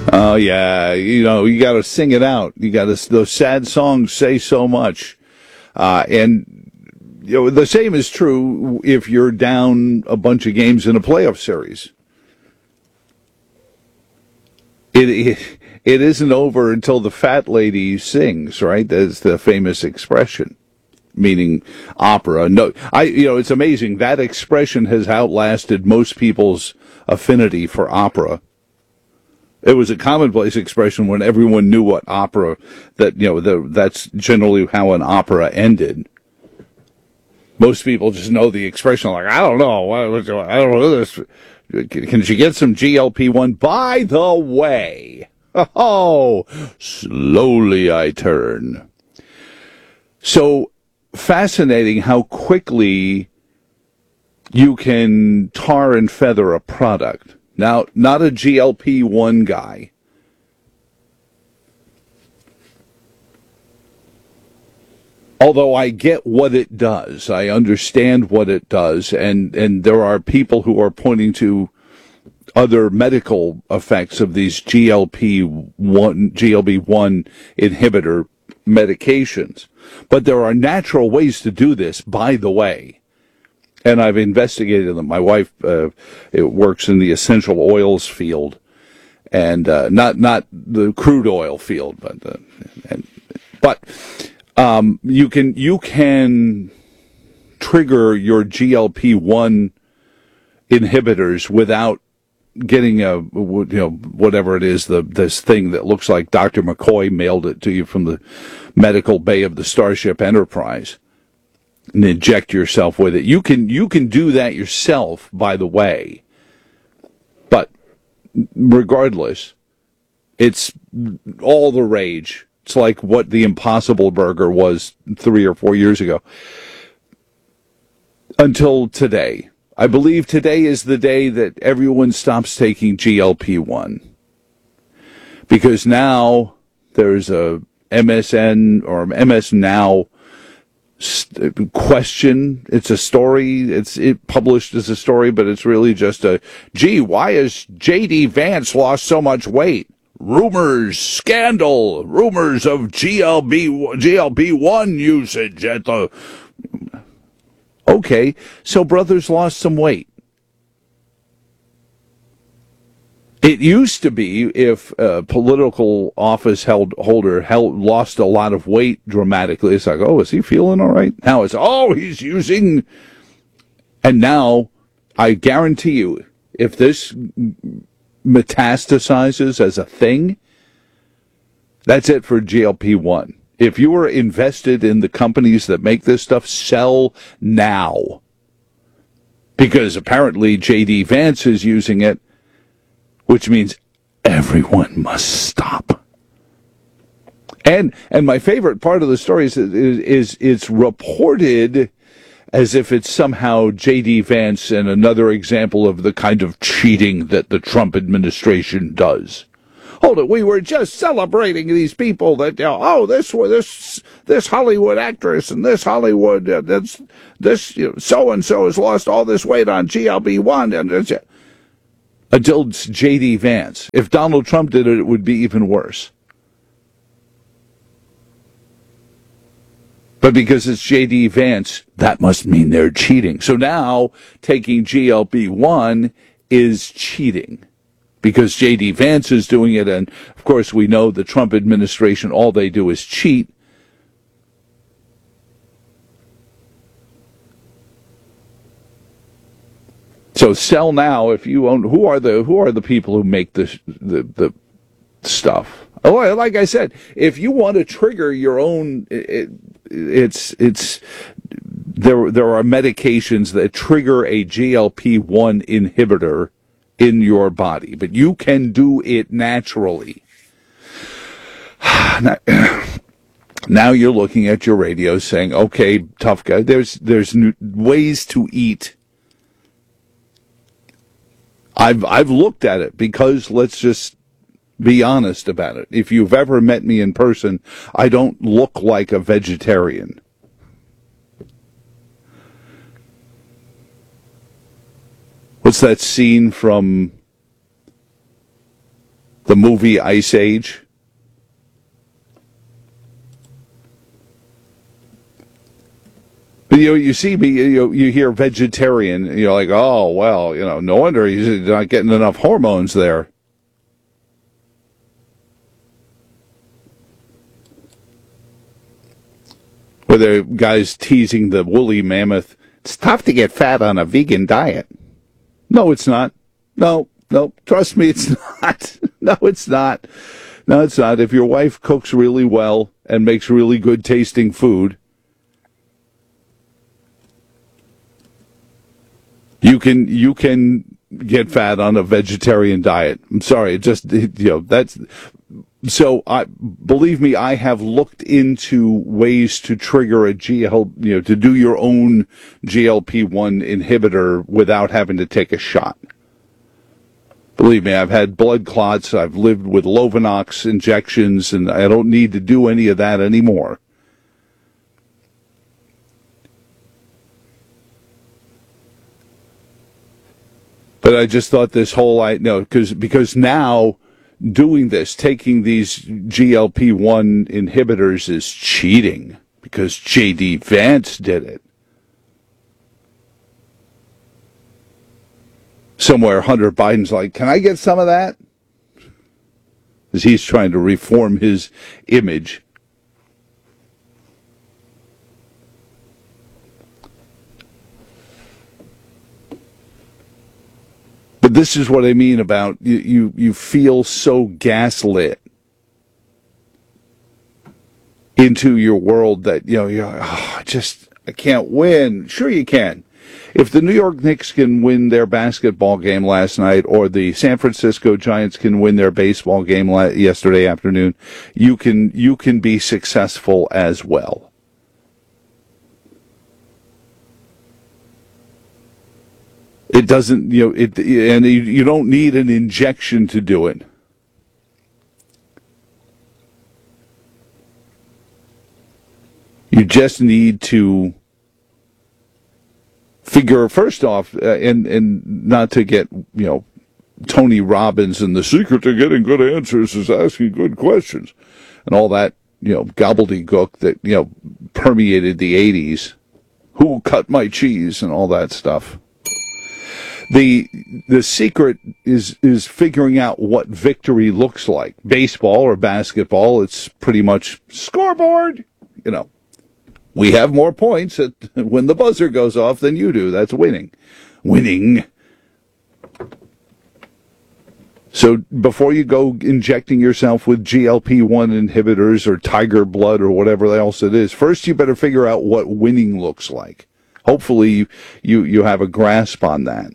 Oh yeah, you got to sing it out. You got to, those sad songs say so much, and the same is true if you're down a bunch of games in a playoff series. It isn't over until the fat lady sings, right? That's the famous expression, meaning opera. No, it's amazing that expression has outlasted most people's affinity for opera. It was a commonplace expression when everyone knew what opera, that's generally how an opera ended. Most people just know the expression, like, I don't know, I don't know this. Can she get some GLP-1? By the way, slowly I turn. So fascinating how quickly you can tar and feather a product. Now, not a GLP-1 guy. Although I get what it does. I understand what it does. And there are people who are pointing to other medical effects of these GLP-1 inhibitor medications. But there are natural ways to do this, by the way. And I've investigated them. My wife works in the essential oils field, and not the crude oil field, but you can trigger your GLP-1 inhibitors without getting whatever it is, this thing that looks like Dr. McCoy mailed it to you from the medical bay of the Starship Enterprise. And inject yourself with it. You can do that yourself, by the way. But regardless, it's all the rage. It's like what the Impossible Burger was 3 or 4 years ago. Until today. I believe today is the day that everyone stops taking GLP-1. Because now there's a MSN or MS Now question. It's a story. It's published as a story, but it's really just why has J.D. Vance lost so much weight? Rumors, scandal, rumors of GLP-1 usage at the... Okay, so brothers lost some weight. It used to be if a political office holder lost a lot of weight dramatically, it's like, oh, is he feeling all right? Now it's, he's using... And now, I guarantee you, if this metastasizes as a thing, that's it for GLP-1. If you are invested in the companies that make this stuff, sell now. Because apparently J.D. Vance is using it, which means everyone must stop. And my favorite part of the story is it's reported as if it's somehow J.D. Vance and another example of the kind of cheating that the Trump administration does. Hold it, we were just celebrating these people that, this Hollywood actress and this Hollywood, this so-and-so has lost all this weight on GLP-1 and until it's J.D. Vance. If Donald Trump did it, it would be even worse. But because it's J.D. Vance, that must mean they're cheating. So now, taking GLP-1 is cheating. Because J.D. Vance is doing it, and of course we know the Trump administration, all they do is cheat. So sell now if you own. Who are the people who make the stuff? Oh, like I said, if you want to trigger your own, there are medications that trigger a GLP-1 inhibitor in your body, but you can do it naturally. Now you're looking at your radio saying, "Okay, tough guy, there's ways to eat." I've looked at it because let's just be honest about it. If you've ever met me in person, I don't look like a vegetarian. What's that scene from The movie Ice Age. But, you see me, you hear vegetarian, you're like, oh, well, no wonder he's not getting enough hormones there. Where the guy's teasing the woolly mammoth, it's tough to get fat on a vegan diet. No, it's not. No, trust me, it's not. No, it's not. No, it's not. If your wife cooks really well and makes really good tasting food, you can get fat on a vegetarian diet. I'm sorry, that's. So, believe me, I have looked into ways to trigger a to do your own GLP-1 inhibitor without having to take a shot. Believe me, I've had blood clots, I've lived with Lovenox injections, and I don't need to do any of that anymore. But I just thought this whole, because now doing this, taking these GLP-1 inhibitors is cheating because J.D. Vance did it. Somewhere Hunter Biden's like, can I get some of that? Because he's trying to reform his image. But this is what I mean about you feel so gaslit into your world that, you're like, I can't win. Sure you can. If the New York Knicks can win their basketball game last night, or the San Francisco Giants can win their baseball game yesterday afternoon, you can be successful as well. It doesn't, and you don't need an injection to do it. You just need to figure, first off, and not to get, Tony Robbins and the secret to getting good answers is asking good questions and all that, gobbledygook that, permeated the 80s. Who cut my cheese and all that stuff. The secret is figuring out what victory looks like. Baseball or basketball, it's pretty much scoreboard. We have more points when the buzzer goes off than you do. That's winning. Winning. So before you go injecting yourself with GLP-1 inhibitors or tiger blood or whatever else it is, first you better figure out what winning looks like. Hopefully you have a grasp on that.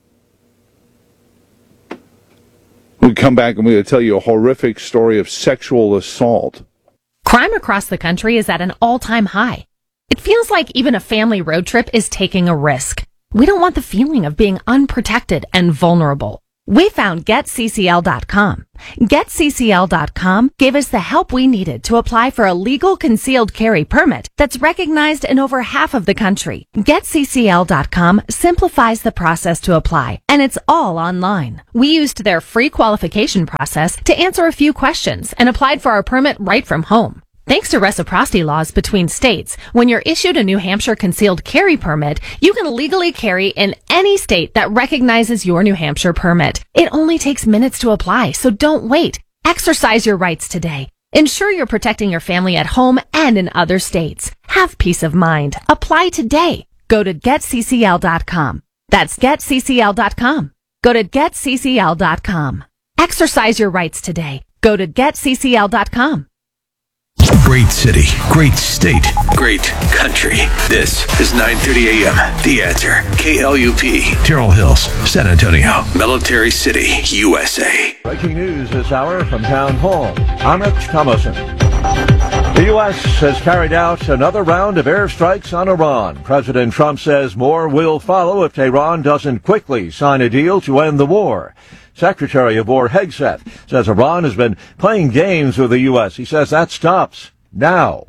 We come back and we're going to tell you a horrific story of sexual assault. Crime across the country is at an all-time high. It feels like even a family road trip is taking a risk. We don't want the feeling of being unprotected and vulnerable. We found GetCCL.com. GetCCL.com gave us the help we needed to apply for a legal concealed carry permit that's recognized in over half of the country. GetCCL.com simplifies the process to apply, and it's all online. We used their free qualification process to answer a few questions and applied for our permit right from home. Thanks to reciprocity laws between states, when you're issued a New Hampshire concealed carry permit, you can legally carry in any state that recognizes your New Hampshire permit. It only takes minutes to apply, so don't wait. Exercise your rights today. Ensure you're protecting your family at home and in other states. Have peace of mind. Apply today. Go to GetCCL.com. That's GetCCL.com. Go to GetCCL.com. Exercise your rights today. Go to GetCCL.com. Great city, great state, great country. This is 9:30 a.m. The Answer. KLUP, Terrell Hills, San Antonio, Military City, USA. Breaking news this hour from Town Hall. I'm Rich Thomason. The U.S. has carried out another round of airstrikes on Iran. President Trump says more will follow if Tehran doesn't quickly sign a deal to end the war. Secretary of War Hegseth says Iran has been playing games with the U.S. He says that stops now.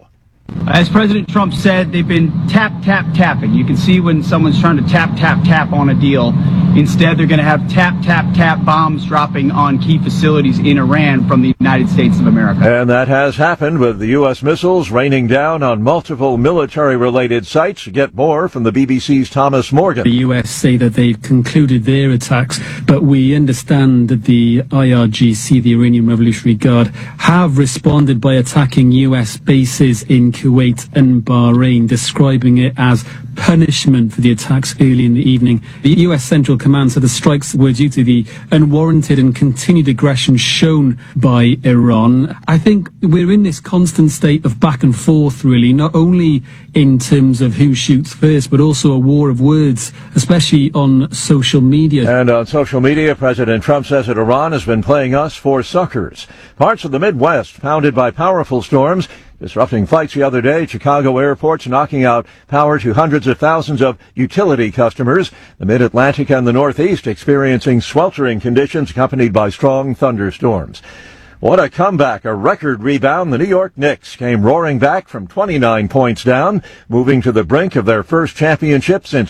As President Trump said, they've been tapping. You can see when someone's trying to tap on a deal. Instead, they're going to have tap bombs dropping on key facilities in Iran from the United States of America. And that has happened with the U.S. missiles raining down on multiple military-related sites. Get more from the BBC's Thomas Morgan. The U.S. say that they've concluded their attacks, but we understand that the IRGC, the Iranian Revolutionary Guard, have responded by attacking U.S. bases in Kuwait and Bahrain, describing it as punishment for the attacks early in the evening. The U.S. Central Command said the strikes were due to the unwarranted and continued aggression shown by Iran. I think we're in this constant state of back and forth, really, not only in terms of who shoots first, but also a war of words, especially on social media. And on social media, President Trump says that Iran has been playing us for suckers. Parts of the Midwest pounded by powerful storms, disrupting flights the other day, Chicago airports knocking out power to hundreds of thousands of utility customers. The Mid-Atlantic and the Northeast experiencing sweltering conditions accompanied by strong thunderstorms. What a comeback, a record rebound. The New York Knicks came roaring back from 29 points down, moving to the brink of their first championship since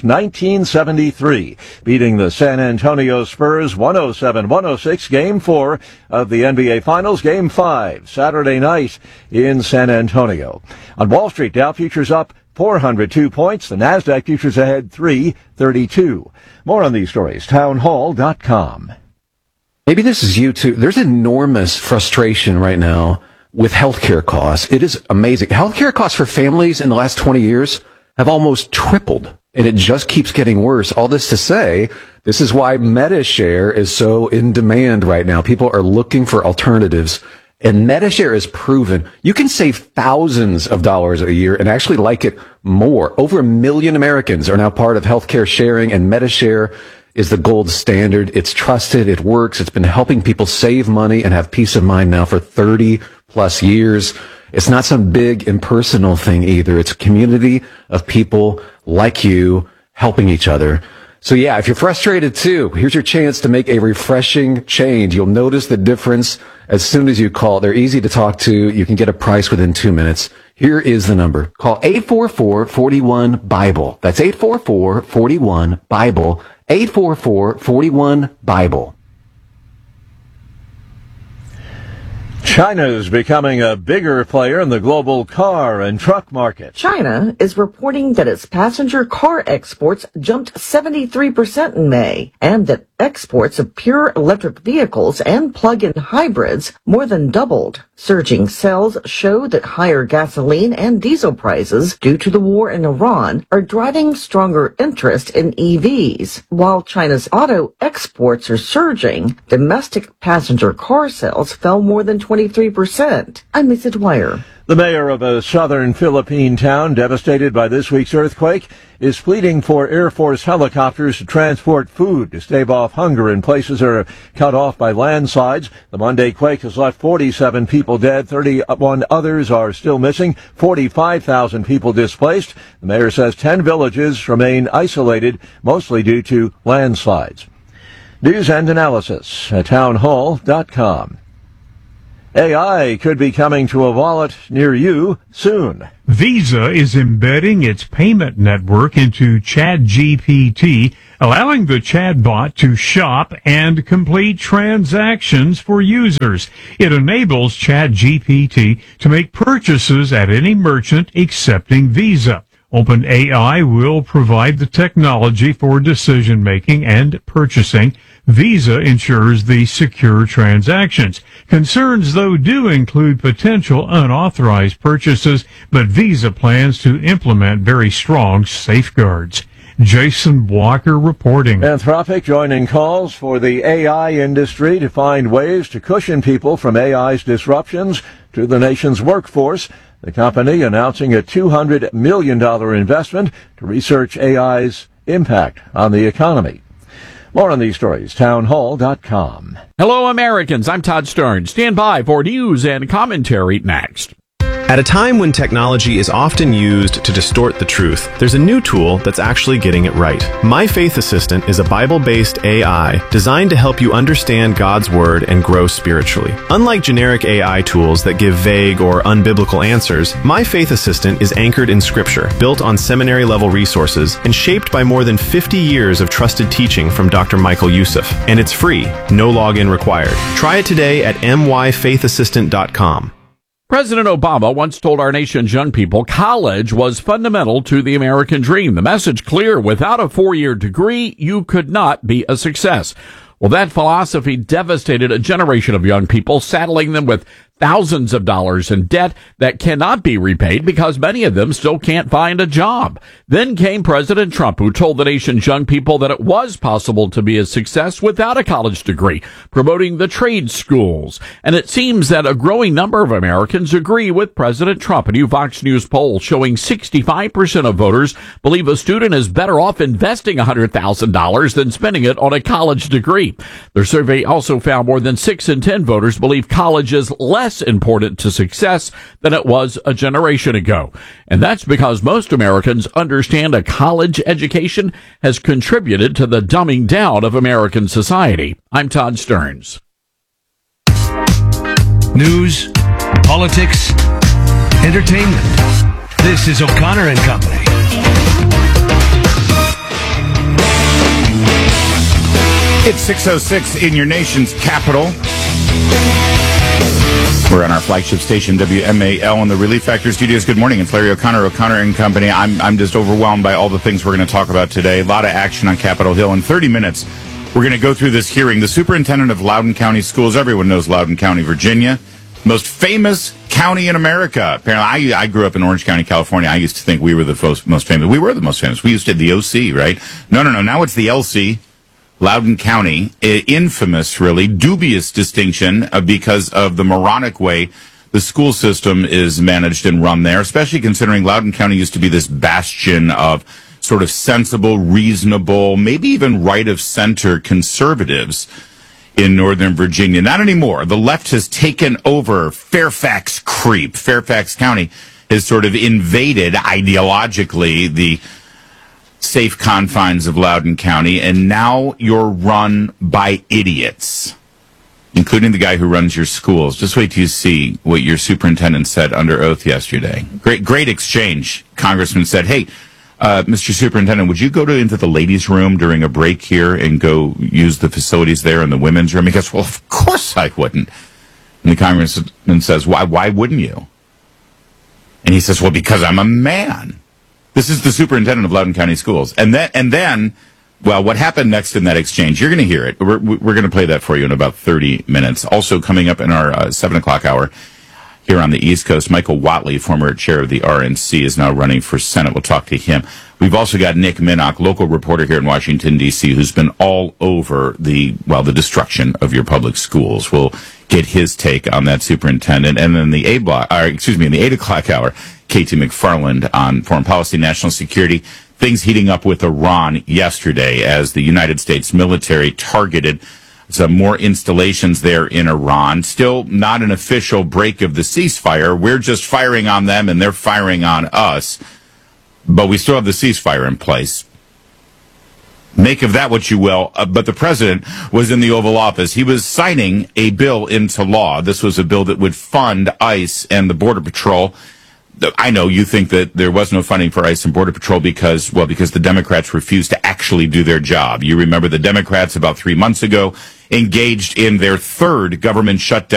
1973, beating the San Antonio Spurs 107-106, Game 4 of the NBA Finals, Game 5, Saturday night in San Antonio. On Wall Street, Dow futures up 402 points. The Nasdaq futures ahead 332. More on these stories, townhall.com. Maybe this is you too. There's enormous frustration right now with healthcare costs. It is amazing. Healthcare costs for families in the last 20 years have almost tripled, and it just keeps getting worse. All this to say, this is why MediShare is so in demand right now. People are looking for alternatives, and MediShare is proven. You can save thousands of dollars a year and actually like it more. Over 1 million Americans are now part of healthcare sharing, and MediShare is the gold standard. It's trusted. It works. It's been helping people save money and have peace of mind now for 30 plus years. It's not some big impersonal thing either. It's a community of people like you helping each other. So yeah, if you're frustrated too, here's your chance to make a refreshing change. You'll notice the difference as soon as you call. They're easy to talk to. You can get a price within 2 minutes. Here is the number. Call 844-41-BIBLE. That's 844-41-BIBLE. 844-41-BIBLE. China is becoming a bigger player in the global car and truck market. China is reporting that its passenger car exports jumped 73% in May, and that exports of pure electric vehicles and plug-in hybrids more than doubled. Surging sales show that higher gasoline and diesel prices due to the war in Iran are driving stronger interest in EVs. While China's auto exports are surging, domestic passenger car sales fell more than 23%. I'm Lisa Dwyer. The mayor of a southern Philippine town devastated by this week's earthquake is pleading for Air Force helicopters to transport food to stave off hunger in places that are cut off by landslides. The Monday quake has left 47 people dead, 31 others are still missing, 45,000 people displaced. The mayor says 10 villages remain isolated, mostly due to landslides. News and analysis at townhall.com. AI could be coming to a wallet near you soon. Visa is embedding its payment network into ChatGPT, allowing the chatbot to shop and complete transactions for users. It enables ChatGPT to make purchases at any merchant accepting Visa. OpenAI will provide the technology for decision-making and purchasing. Visa ensures the secure transactions. Concerns, though, do include potential unauthorized purchases, but Visa plans to implement very strong safeguards. Jason Walker reporting. Anthropic joining calls for the AI industry to find ways to cushion people from AI's disruptions to the nation's workforce. The company announcing a $200 million investment to research AI's impact on the economy. More on these stories, townhall.com. Hello, Americans. I'm Todd Stern. Stand by for news and commentary next. At a time when technology is often used to distort the truth, there's a new tool that's actually getting it right. My Faith Assistant is a Bible-based AI designed to help you understand God's Word and grow spiritually. Unlike generic AI tools that give vague or unbiblical answers, My Faith Assistant is anchored in Scripture, built on seminary-level resources, and shaped by more than 50 years of trusted teaching from Dr. Michael Youssef. And it's free, no login required. Try it today at myfaithassistant.com. President Obama once told our nation's young people college was fundamental to the American dream. The message clear: without a four-year degree, you could not be a success. Well, that philosophy devastated a generation of young people, saddling them with thousands of dollars in debt that cannot be repaid because many of them still can't find a job. Then came President Trump, who told the nation's young people that it was possible to be a success without a college degree, promoting the trade schools. And it seems that a growing number of Americans agree with President Trump. A new Fox News poll showing 65% of voters believe a student is better off investing $100,000 than spending it on a college degree. Their survey also found more than 6 in 10 voters believe college is less important to success than it was a generation ago. And that's because most Americans understand a college education has contributed to the dumbing down of American society. I'm Todd Stearns. News, politics, entertainment. This is O'Connor and Company. It's 6:06 in your nation's capital. We're on our flagship station, WMAL, in the Relief Factor Studios. Good morning. It's Larry O'Connor, O'Connor and Company. I'm just overwhelmed by all the things we're going to talk about today. A lot of action on Capitol Hill. In 30 minutes, we're going to go through this hearing. The superintendent of Loudoun County Schools, everyone knows Loudoun County, Virginia, most famous county in America. Apparently, I grew up in Orange County, California. I used to think we were the most famous. We were the most famous. We used to have the OC, right? No. Now it's the LC. Loudoun County, infamous, really, dubious distinction because of the moronic way the school system is managed and run there, especially considering Loudoun County used to be this bastion of sort of sensible, reasonable, maybe even right-of-center conservatives in Northern Virginia. Not anymore. The left has taken over Fairfax creep. Fairfax County has sort of invaded ideologically the safe confines of Loudoun County, and now you're run by idiots, including the guy who runs your schools. Just wait till you see what your superintendent said under oath yesterday. Great exchange. Congressman said, hey, Mr. Superintendent, would you go into the ladies' room during a break here and go use the facilities there in the women's room? He goes, well, of course I wouldn't. And the congressman says, why wouldn't you? And he says, well, because I'm a man. This is the superintendent of Loudoun County Schools. And then, well, what happened next in that exchange, you're going to hear it. We're going to play that for you in about 30 minutes. Also coming up in our 7 o'clock hour here on the East Coast, Michael Whatley, former chair of the RNC, is now running for Senate. We'll talk to him. We've also got Nick Minnock, local reporter here in Washington, D.C., who's been all over the destruction of your public schools. We'll get his take on that superintendent. And then in the 8 o'clock hour, Katie McFarland on foreign policy, national security. Things heating up with Iran yesterday as the United States military targeted some more installations there in Iran. Still not an official break of the ceasefire. We're just firing on them and they're firing on us. But we still have the ceasefire in place. Make of that what you will. But the president was in the Oval Office. He was signing a bill into law. This was a bill that would fund ICE and the Border Patrol. I know you think that there was no funding for ICE and Border Patrol because the Democrats refused to actually do their job. You remember the Democrats about 3 months ago engaged in their third government shutdown